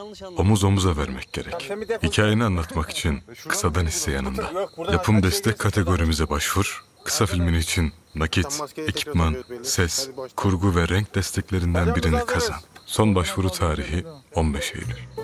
omuz omuza vermek gerek. Hikayeni anlatmak için kısadan hisse yanında. Yapım destek kategorimize başvur. Kısa filmin için nakit, ekipman, ses, kurgu ve renk desteklerinden birini kazan. Son başvuru tarihi 15 Eylül.